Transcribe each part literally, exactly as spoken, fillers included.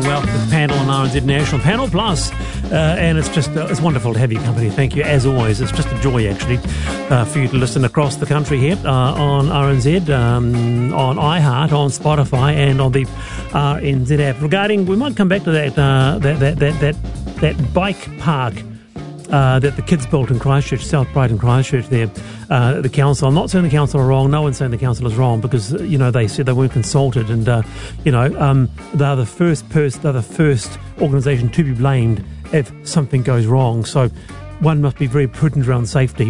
welcome to the panel on R N Z National Panel Plus, uh, and it's just uh, it's wonderful to have your company. Thank you, as always. It's just a joy, actually, uh, for you to listen across the country here uh, on R N Z, um, on iHeart, on Spotify, and on the R N Z app. Regarding, we might come back to that uh, that, that that that that bike park Uh, that the kids built in Christchurch, South Pride in Christchurch there, uh, the council. I'm not saying the council are wrong. No one's saying the council is wrong because, you know, they said they weren't consulted and, uh, you know, um, they're the first person, they're the first organisation to be blamed if something goes wrong. So one must be very prudent around safety.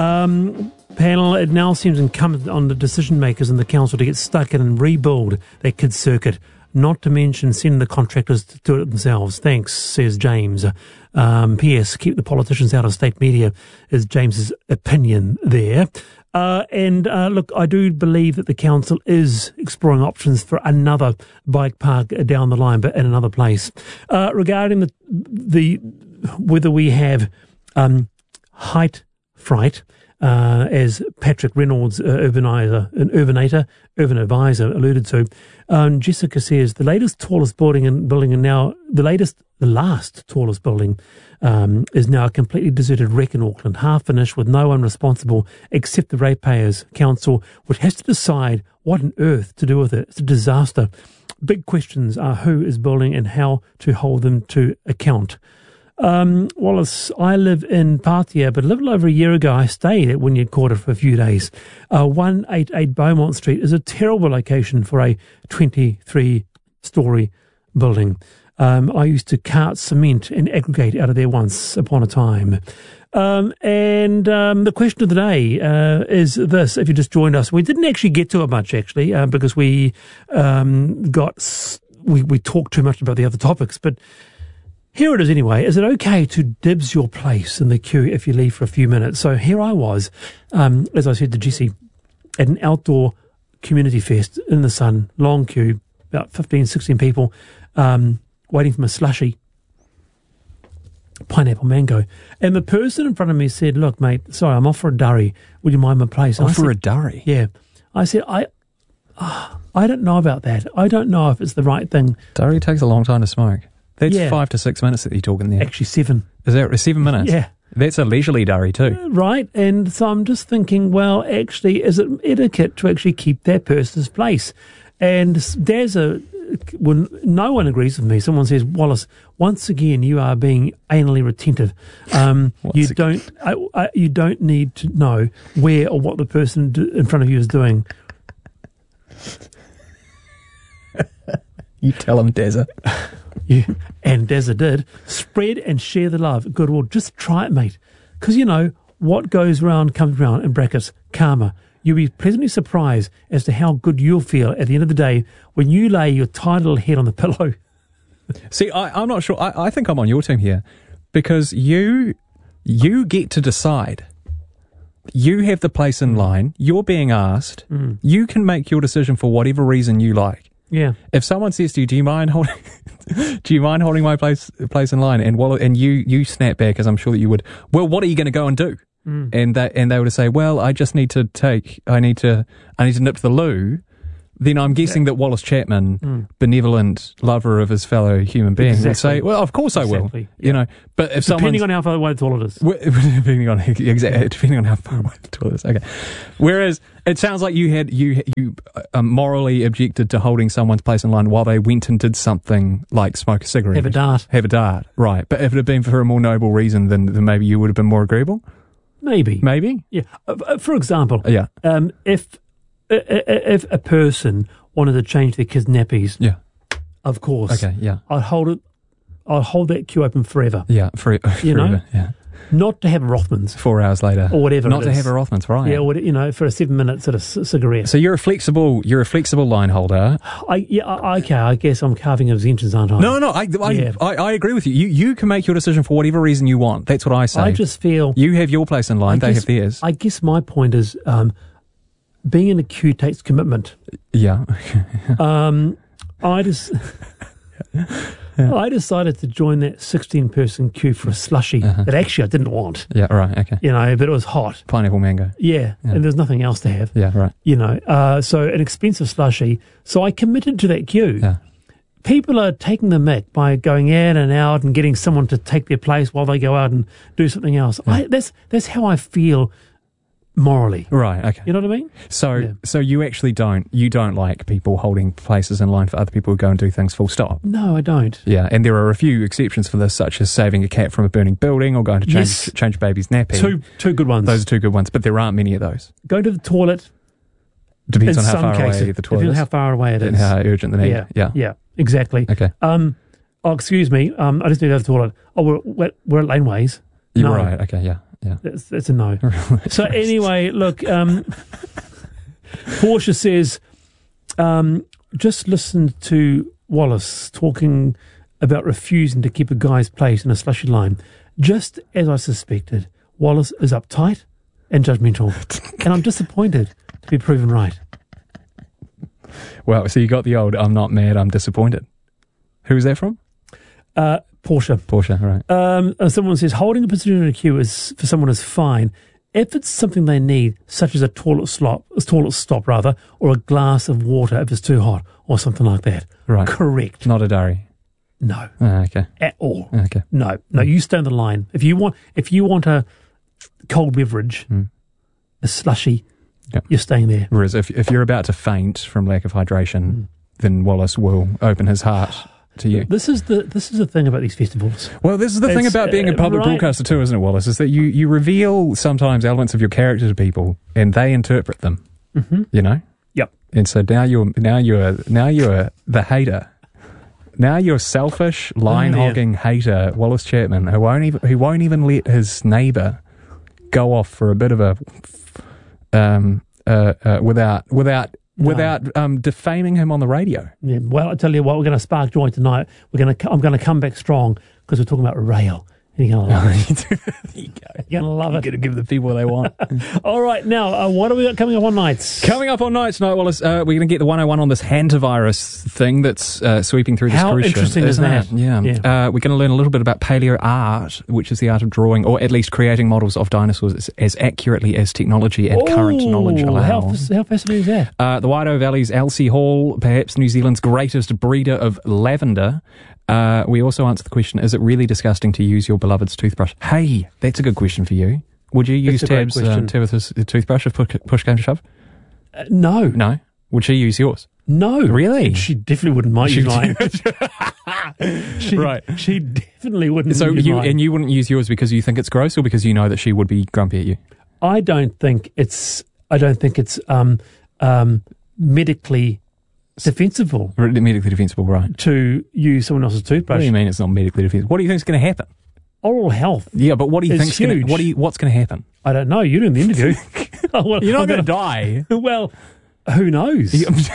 Um, panel, it now seems incumbent on the decision makers in the council to get stuck in and rebuild that kids circuit. Not to mention sending the contractors to do it themselves. Thanks, says James. Um, P S. Keep the politicians out of state media is James's opinion there. Uh, and uh, look, I do believe that the council is exploring options for another bike park down the line, but in another place. Uh, regarding the the whether we have um, height fright. Uh, as Patrick Reynolds, uh, urbanizer, an urbanator, urban advisor, alluded to, um, Jessica says the latest tallest building and building, and now the latest, the last tallest building, um, is now a completely deserted wreck in Auckland, half finished with no one responsible except the ratepayers council, which has to decide what on earth to do with it. It's a disaster. Big questions are who is building and how to hold them to account. Um, Wallace, I live in Patia, but a little over a year ago I stayed at Wynyard Quarter for a few days. Uh, one eighty-eight Beaumont Street is a terrible location for a twenty-three storey building. Um, I used to cart cement and aggregate out of there once upon a time. Um, and um, the question of the day uh, is this, if you just joined us. We didn't actually get to it much, actually, uh, because we um, got we, we talked too much about the other topics, but here it is anyway. Is it okay to dibs your place in the queue if you leave for a few minutes? So here I was, um, as I said to Jessie, at an outdoor community fest in the sun, long queue, about fifteen, sixteen people, um, waiting for my slushy, pineapple mango. And the person in front of me said, look, mate, sorry, I'm off for a durry. Would you mind my place? Off for said, a durry? Yeah. I said, I... Oh, I don't know about that. I don't know if it's the right thing. Durry takes a long time to smoke. That's yeah. five to six minutes that you're talking there. Actually, seven. Is that seven minutes? Yeah. That's a leisurely durry too. Uh, right. And so I'm just thinking, well, actually, is it etiquette to actually keep that person's place? And there's a, when no one agrees with me, someone says, Wallace, once again, you are being anally retentive. Um, you again. don't, I, I, you don't need to know where or what the person do, in front of you is doing. You tell him, Dazza. Yeah, and Dazza did. Spread and share the love. Goodwill. Just try it, mate. Because, you know, what goes round comes round, in brackets, karma. You'll be pleasantly surprised as to how good you'll feel at the end of the day when you lay your tight little head on the pillow. See, I, I'm not sure. I, I think I'm on your team here because you you get to decide. You have the place in line. You're being asked. Mm. You can make your decision for whatever reason you like. Yeah. If someone says to you, "Do you mind holding? do you mind holding my place place in line?" and well, and you you snap back, as I'm sure that you would. Well, what are you going to go and do? Mm. And they and they would say, "Well, I just need to take. I need to. I need to nip to the loo." Then I'm guessing yeah. that Wallace Chapman, mm. benevolent lover of his fellow human being, exactly. would say, "Well, of course I exactly. will." Yeah. You know, but if depending on how far away the toilet is, depending on exactly depending on how far away the toilet is. Okay. Whereas it sounds like you had you you uh, morally objected to holding someone's place in line while they went and did something like smoke a cigarette, have a dart, have a dart, right? But if it had been for a more noble reason, then, then maybe you would have been more agreeable. Maybe, maybe, yeah. Uh, for example, yeah. Um, if if a person wanted to change their kids' nappies, yeah, of course, okay, yeah, I'd hold it. I'd hold that queue open forever. Yeah, for, you forever, know, yeah. Not to have a Rothmans. Four hours later, or whatever. Not it to is. have a Rothmans, right? Yeah, or you know, for a seven-minute sort of c- cigarette. So you're a flexible, you're a flexible line holder. I yeah, I, okay. I guess I'm carving exemptions, aren't I? No, no, I, I, yeah. I, I agree with you. You, you can make your decision for whatever reason you want. That's what I say. I just feel you have your place in line. I they guess, have theirs. I guess my point is, um, being in a queue takes commitment. Yeah. um, I just. Yeah. I decided to join that sixteen-person queue for a slushie uh-huh. that actually I didn't want. Yeah, right, okay. You know, but it was hot. Pineapple mango. Yeah, yeah. And there's nothing else to have. Yeah, right. You know, uh, so an expensive slushie. So I committed to that queue. Yeah. people are taking the mick by going in and out and getting someone to take their place while they go out and do something else. Yeah. I, that's that's how I feel morally. Right, okay. You know what I mean? So Yeah. so you actually don't, you don't like people holding places in line for other people who go and do things full stop? No, I don't. Yeah, and there are a few exceptions for this, such as saving a cat from a burning building or going to change Yes. change a baby's nappy. Two two good ones. Those are two good ones, but there aren't many of those. Go to the toilet. Depends in on how some far cases, away the toilet depends is on how far away it is. and how urgent the need. Yeah, Yeah. yeah, exactly. Okay. Um, oh, excuse me. Um, I just need to go to the toilet. Oh, we're we're, we're at Laneways. You're No. right. Okay, yeah. Yeah. That's, that's a no. So anyway, look, um, Portia says, um, just listen to Wallace talking about refusing to keep a guy's place in a slushy line. Just as I suspected, Wallace is uptight and judgmental, and I'm disappointed to be proven right. Well, so you got the old, I'm not mad, I'm disappointed. Who is that from? Uh, Portia. Portia, right. Um, uh, someone says holding a position in a queue is for someone is fine if it's something they need, such as a toilet stop, a toilet stop rather, or a glass of water if it's too hot, or something like that. Right. Correct. Not a durry. No, Ah, okay. at all. Okay. No, no. You stay on the line if you want. If you want a cold beverage, Mm. a slushy, Yep. you're staying there. Whereas if if you're about to faint from lack of hydration, Mm. then Wallace will open his heart to you. This is the this is the thing about these festivals. Well, this is the thing It's, about being a uh, public right. broadcaster too, isn't it, Wallace? Is that you, you reveal sometimes elements of your character to people, and they interpret them. Mm-hmm. You know. Yep. And so now you're now you're now you're the hater. Now you're selfish, line hogging hater, Wallace Chapman, who won't even who won't even let his neighbour go off for a bit of a um uh, uh without without No. without um defaming him on the radio. Yeah, well, I tell you what, we're going to spark joy tonight. We're going to. I'm going to come back strong because we're talking about rail, and you're going to love it. There you go. You're going to love You're it. going to give the people what they want. All right, now uh, what are we got coming up on nights? Coming up on nights tonight, Wallace, uh, we're going to get the one oh one on this hantavirus thing that's uh, sweeping through this How cruise ship, interesting is isn't that? it? Yeah. Yeah. Uh, we're going to learn a little bit about paleo art, which is the art of drawing, or at least creating models of dinosaurs as, as accurately as technology and current Ooh, knowledge allow. How, fas- how fascinating is that? Uh, the Waido Valley's Elsie Hall, perhaps New Zealand's greatest breeder of lavender. Uh, we also answer the question, is it really disgusting to use your beloved's toothbrush? Hey, that's a good question for you. Would you use That's a great Tab's uh, question. Tabitha's toothbrush if push, push came to shove? Uh, no, No. Would she use yours? no, Really? She definitely wouldn't mind She- use mine. she, Right. She definitely wouldn't. So use you mine. and you wouldn't use yours because you think it's gross, or because you know that she would be grumpy at you? I don't think it's. I don't think it's um, um, medically defensible Medically defensible, right? to use someone else's What do toothbrush. you mean it's not medically defensible? What do you think's going to happen? Oral health. Yeah, but what do you It's think's going to huge. what do you what's going to happen? I don't know. You're doing the interview. Oh, well, You're not I'm going to gonna- die. Well, who knows?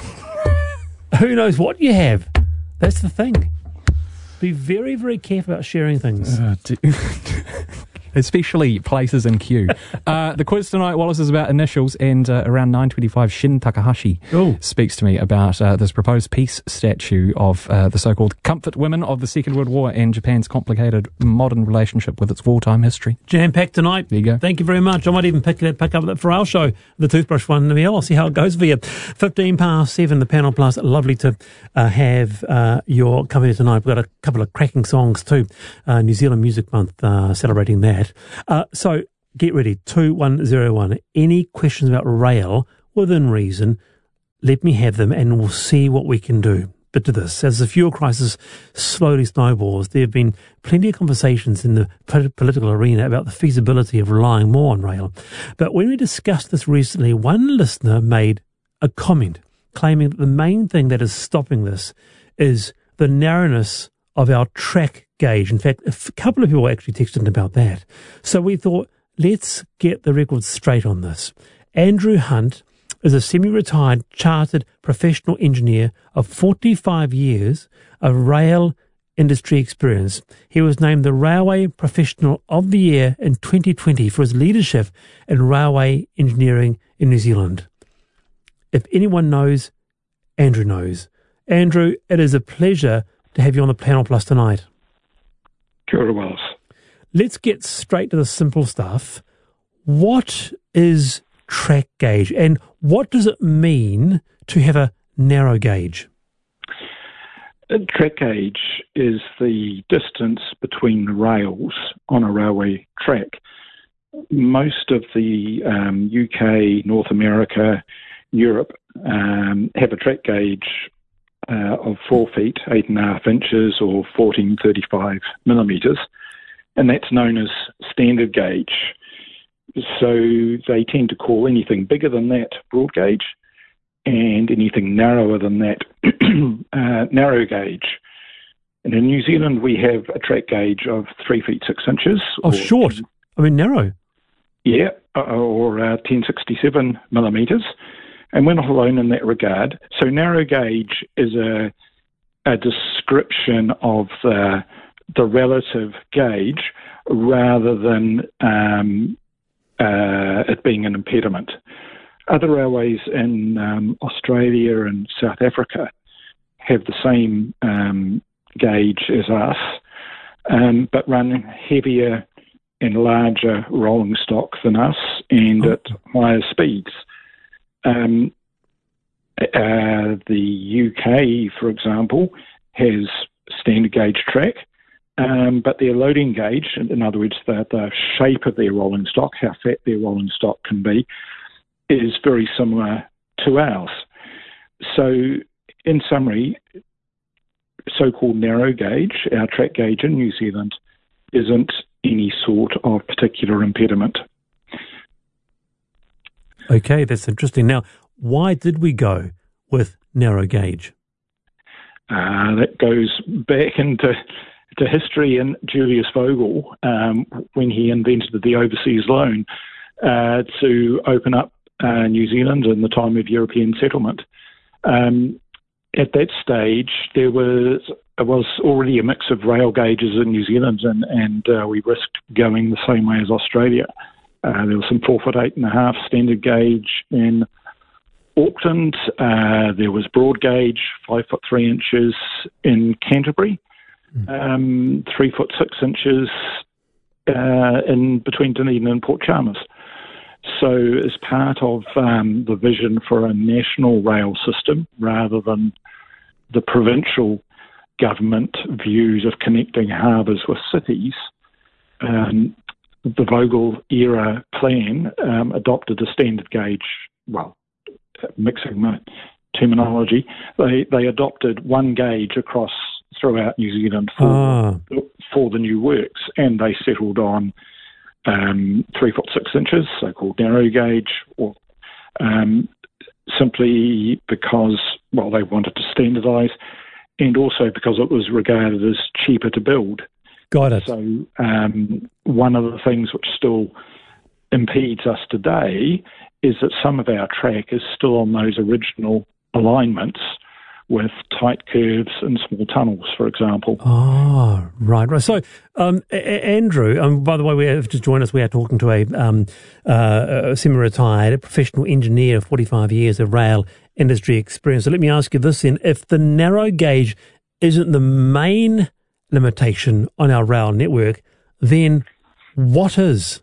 Who knows what you have? That's the thing. Be very, very careful about sharing things. Uh, d- Especially places in queue. Uh, the quiz tonight, Wallace, is about initials, and uh, around nine twenty-five, Shin Takahashi Oh. speaks to me about uh, this proposed peace statue of uh, the so-called comfort women of the Second World War and Japan's complicated modern relationship with its wartime history. Jam-packed tonight. There you go. Thank you very much. I might even pick that pick up that for our show, the toothbrush one. Well, I'll see how it goes for you. Fifteen past seven, the Panel Plus. Lovely to uh, have uh, your company tonight. We've got a couple of cracking songs too. Uh, New Zealand Music Month, uh, celebrating that. Uh, so get ready. Two one zero one. Any questions about rail within reason? Let me have them, and we'll see what we can do. But to this, as the fuel crisis slowly snowballs, there have been plenty of conversations in the polit- political arena about the feasibility of relying more on rail. But when we discussed this recently, one listener made a comment claiming that the main thing that is stopping this is the narrowness of our track gauge. In fact, a f- couple of people actually texted in about that. So we thought, let's get the record straight on this. Andrew Hunt is a semi-retired chartered professional engineer of forty-five years of rail industry experience. He was named the Railway Professional of the Year in twenty twenty for his leadership in railway engineering in New Zealand. If anyone knows, Andrew knows. Andrew, it is a pleasure to have you on the Panel Plus tonight. Kia ora, Wallace. Let's get straight to the simple stuff. What is track gauge, and what does it mean to have a narrow gauge? A track gauge is the distance between rails on a railway track. Most of the um, U K, North America, Europe um, have a track gauge uh, of four feet, eight and a half inches, or fourteen thirty-five millimetres, and that's known as standard gauge. So they tend to call anything bigger than that broad gauge, and anything narrower than that uh, narrow gauge. And in New Zealand, we have a track gauge of three feet six inches. Oh, short. I mean, narrow. Yeah, or uh, ten sixty-seven millimetres. And we're not alone in that regard. So narrow gauge is a, a description of the, the relative gauge rather than um, uh, it being an impediment. Other railways in um, Australia and South Africa have the same um, gauge as us, um, but run heavier and larger rolling stock than us and at higher speeds. Um, uh, the U K, for example, has standard gauge track, um, but their loading gauge, in other words, the, the shape of their rolling stock, how fat their rolling stock can be, is very similar to ours. So, in summary, so-called narrow gauge, our track gauge in New Zealand, isn't any sort of particular impediment. Okay, that's interesting. Now, why did we go with narrow gauge? Uh, that goes back into to history and Julius Vogel, um, when he invented the overseas loan uh, to open up uh, New Zealand in the time of European settlement. Um, at that stage, there was was already a mix of rail gauges in New Zealand, and, and uh, we risked going the same way as Australia. Uh, there was some four foot eight and a half standard gauge in Auckland. Uh, there was broad gauge, five foot three inches in Canterbury, mm. um, three foot six inches uh, in between Dunedin and Port Chalmers. So, as part of um, the vision for a national rail system, rather than the provincial government views of connecting harbours with cities, um, the Vogel era plan um, adopted a standard gauge, well, mixing my terminology, they they adopted one gauge across throughout New Zealand for, ah. for the new works, and they settled on um, three foot six inches, so-called narrow gauge, or um, simply because, well, they wanted to standardise, and also because it was regarded as cheaper to build. Got it. So um, one of the things which still impedes us today is that some of our track is still on those original alignments with tight curves and small tunnels, for example. Oh, right, right. So, um, a- Andrew, um, by the way, we have just joined us. We are talking to a, um, uh, a semi-retired professional engineer of forty-five years of rail industry experience. So let me ask you this then. If the narrow gauge isn't the main limitation on our rail network, then what is?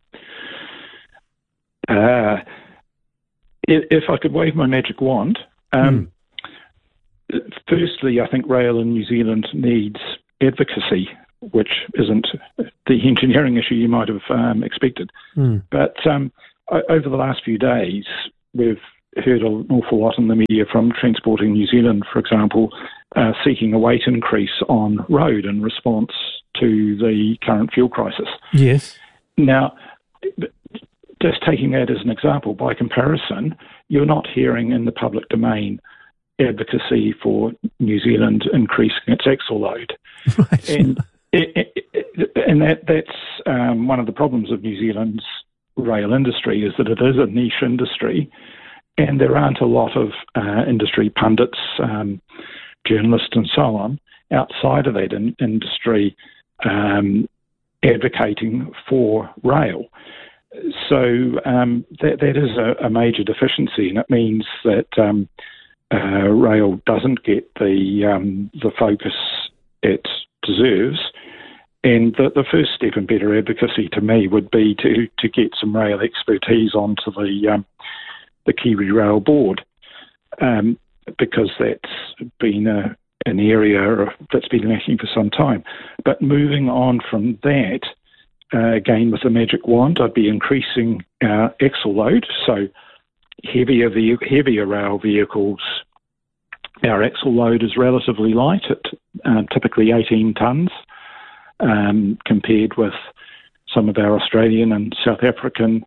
Uh, if I could wave my magic wand, um, mm. firstly, I think rail in New Zealand needs advocacy, which isn't the engineering issue you might have um, expected. Mm. But um, over the last few days, we've heard an awful lot in the media from Transporting New Zealand, for example, uh, seeking a weight increase on road in response to the current fuel crisis. Yes. Now, just taking that as an example, by comparison, you're not hearing in the public domain advocacy for New Zealand increasing its axle load. Right. And, it, it, and that, that's um, one of the problems of New Zealand's rail industry, is that it is a niche industry, and there aren't a lot of uh, industry pundits, um, journalists and so on, outside of that in, industry um, advocating for rail. So um, that, that is a, a major deficiency, and it means that um, uh, rail doesn't get the um, the focus it deserves. And the, the first step in better advocacy, to me, would be to, to get some rail expertise onto the um, the Kiwi Rail Board, um, because that's been a, an area that's been lacking for some time. But moving on from that, uh, again with a magic wand, I'd be increasing our axle load. So heavier ve- heavier rail vehicles, our axle load is relatively light at uh, typically eighteen tonnes, um, compared with some of our Australian and South African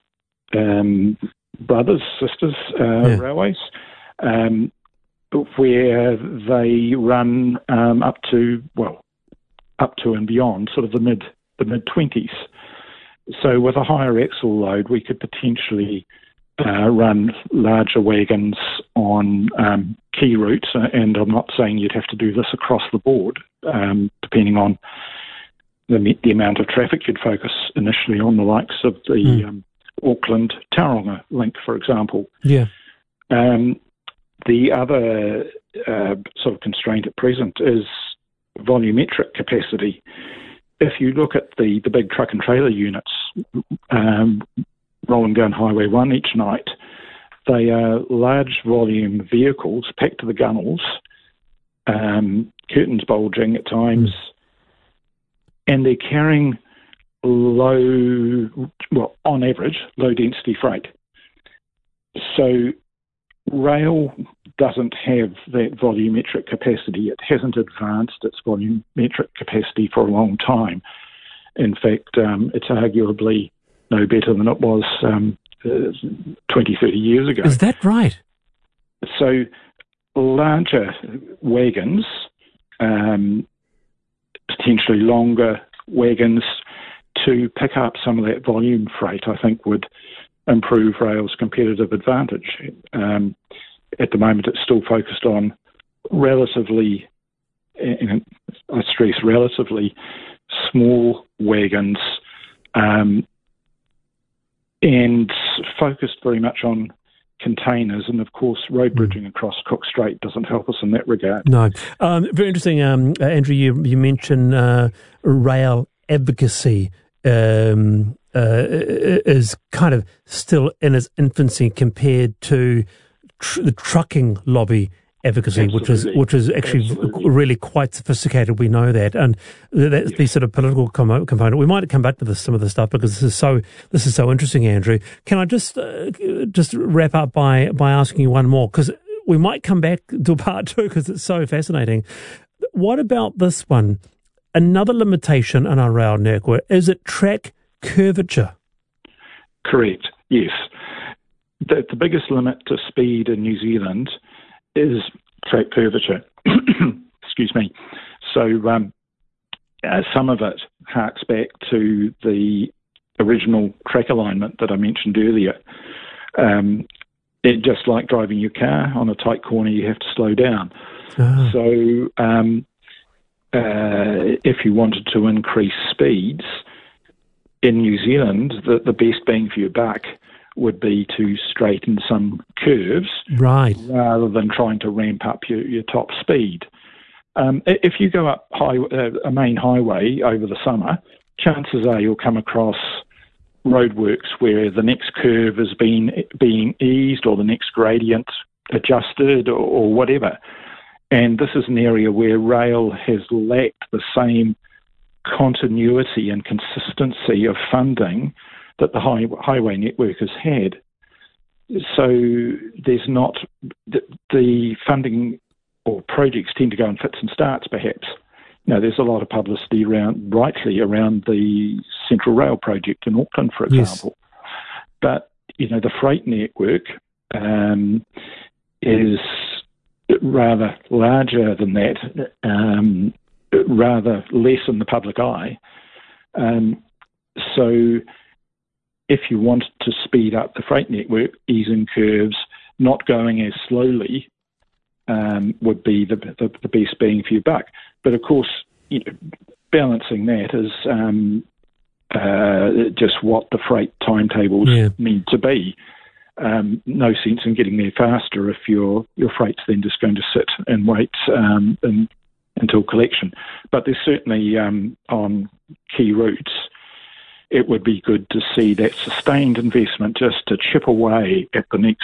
um, brothers, sisters, uh, yeah. railways, um, where they run um, up to, well, up to and beyond sort of the mid the mid twenties. So with a higher axle load, we could potentially uh, run larger wagons on um, key routes, and I'm not saying you'd have to do this across the board, um, depending on the, the amount of traffic. You'd focus initially on the likes of the mm. um, Auckland-Tauranga link, for example. Yeah. Um, the other uh, sort of constraint at present is volumetric capacity. If you look at the, the big truck and trailer units um, rolling down Highway one each night, they are large volume vehicles packed to the gunnels, um, curtains bulging at times, mm. and they're carrying low, well, on average, low density freight. So rail doesn't have that volumetric capacity. It hasn't advanced its volumetric capacity for a long time. In fact, um, it's arguably no better than it was um, uh, twenty, thirty years ago. Is that right? So larger wagons, um, potentially longer wagons to pick up some of that volume freight, I think would improve rail's competitive advantage. Um, at the moment, it's still focused on relatively, and I stress relatively, small wagons, um, and focused very much on containers. And of course, road bridging mm. across Cook Strait doesn't help us in that regard. No. Um, very interesting, um, uh, Andrew, you, you mentioned uh, rail advocacy um, uh, is kind of still in its infancy compared to tr- the trucking lobby advocacy, Absolutely. which is which is actually Absolutely. really quite sophisticated. We know that, and that's yes. the sort of political com- component. We might come back to this, some of the stuff, because this is so this is so interesting, Andrew. Can I just uh, just wrap up by by asking you one more, because we might come back to part two because it's so fascinating. What about this one? Another limitation in our rail network, is it track curvature? Correct. Yes. The, the biggest limit to speed in New Zealand is track curvature. Excuse me. So um, uh, some of it harks back to the original track alignment that I mentioned earlier. Um, it, just like driving your car on a tight corner, you have to slow down. Ah. So um, uh, if you wanted to increase speeds in New Zealand, the, the best bang for your buck would be to straighten some curves, right, rather than trying to ramp up your, your top speed. Um, if you go up high, uh, a main highway over the summer, chances are you'll come across roadworks where the next curve is being being eased or the next gradient adjusted or, or whatever. And this is an area where rail has lacked the same continuity and consistency of funding that the high, highway network has had. So there's not, the, the funding or projects tend to go in fits and starts, perhaps. You know, there's a lot of publicity around, rightly, around the Central Rail project in Auckland, for example. Yes. But, you know, the freight network um, is rather larger than that, um, rather less in the public eye. Um, so if you wanted to speed up the freight network, easing curves, not going as slowly, um, would be the, the, the best bang for your buck. But of course, you know, balancing that is um, uh, just what the freight timetables yeah. meant to be. Um, no sense in getting there faster if your your freight's then just going to sit and wait um, and, until collection. But there's certainly um, on key routes, it would be good to see that sustained investment just to chip away at the next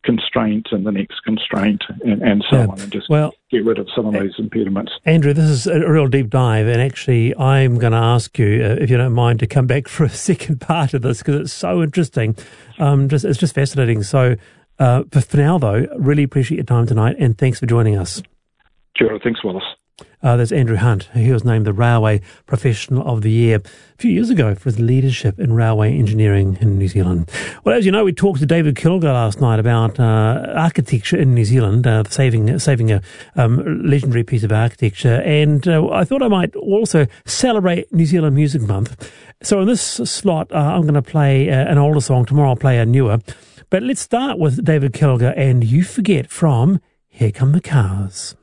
constraint and the next constraint and, and so yeah. on, and just well, get rid of some of those impediments. Andrew, this is a real deep dive, and actually I'm going to ask you, uh, if you don't mind, to come back for a second part of this, because it's so interesting. Um, just It's just fascinating. So uh, but for now, though, really appreciate your time tonight, and thanks for joining us. Sure, thanks, Wallace. Uh, there's Andrew Hunt. He was named the Railway Professional of the Year a few years ago for his leadership in railway engineering in New Zealand. Well, as you know, we talked to David Kilgour last night about uh, architecture in New Zealand, uh, saving saving a um, legendary piece of architecture. And uh, I thought I might also celebrate New Zealand Music Month. So in this slot, uh, I'm going to play uh, an older song. Tomorrow I'll play a newer. But let's start with David Kilgour and You Forget from Here Come the Cars.